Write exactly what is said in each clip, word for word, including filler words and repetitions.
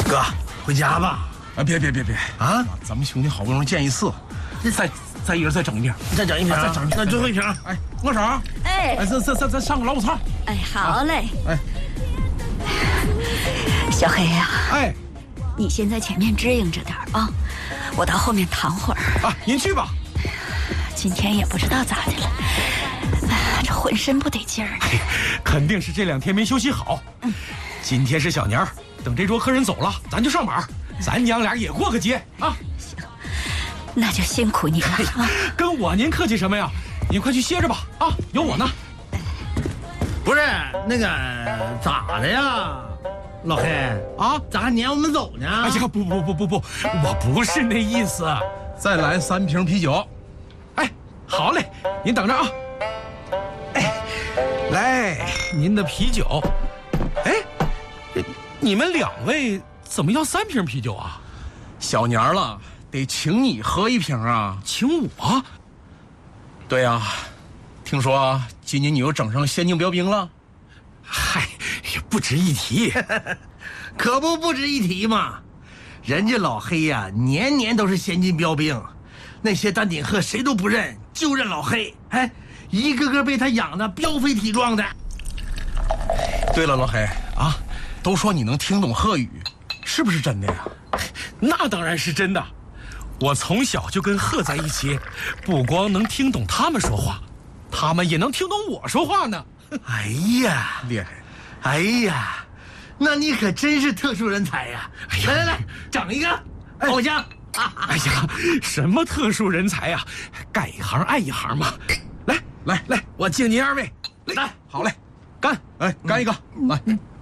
哥，回家吧。 啊，别别别别啊！ 咱们兄弟好不容易见一次，再再一人再整一瓶， 再整一瓶， 再整一瓶， 那最后一瓶。 哎，握手。 哎， 哎，再再再再上个老五操。 哎，好嘞。 哎， 小黑呀， 哎， 你先在前面支应着点啊，我到后面躺会儿。 啊，您去吧。 今天也不知道咋的了，哎，这浑身不得劲儿。 肯定是这两天没休息好。嗯，今天是小年儿，等这桌客人走了，咱就上马，咱娘俩也过个节啊。 行，那就辛苦你了啊。 跟我您客气什么呀？您快去歇着吧啊，有我呢。 不是那个咋的呀，老黑啊， 咋还撵我们走呢？ 哎呀，不不不不不，我不是那意思。 再来三瓶啤酒。 哎，好嘞，您等着啊。哎，来，您的啤酒。哎，你们两位怎么要三瓶啤酒啊？ 小年儿了，得请你喝一瓶啊。 请我？ 对呀、啊，听说今年你又整上仙境标兵了。 嗨，也不值一提。 可不不值一提嘛。人家老黑呀、啊，年年都是先进标兵，那些丹顶鹤谁都不认，就认老黑。哎，一个个被他养的膘肥体壮的。 对了，老黑啊，都说你能听懂鹤语，是不是真的呀？ 那当然是真的。我从小就跟鹤在一起，不光能听懂他们说话，他们也能听懂我说话呢。 哎呀， 厉害！ 哎呀，那你可真是特殊人才呀！哎、来来来，整一个偶像。 哎呀，什么特殊人才呀？干一行爱一行嘛。来来来，我敬您二位。 来，好嘞， 干！ 哎，干一个，来。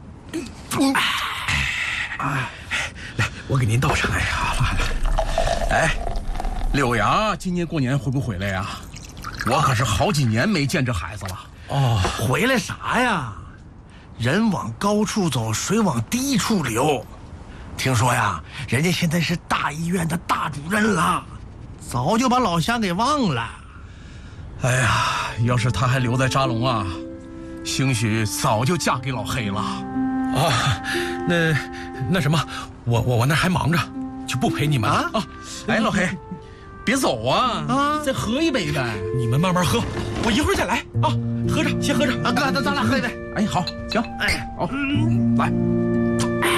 哎，来，我给您倒上。哎呀，来来。 哎，柳阳今年过年回不回来呀？我可是好几年没见这孩子了。 哦，回来啥呀？人往高处走，水往低处流。听说呀，人家现在是大医院的大主任了，早就把老乡给忘了。 哎呀，要是他还留在扎龙啊，兴许早就嫁给老黑了。 啊，那那什么，我我我那还忙着，就不陪你们了啊。 哎，老黑，别走啊！ 啊， 再喝一杯呗。 你们慢慢喝，我一会儿再来啊。喝着，先喝着。 啊，哥，那咱俩喝一杯。 哎，好，行， 哎， 好，嗯、来。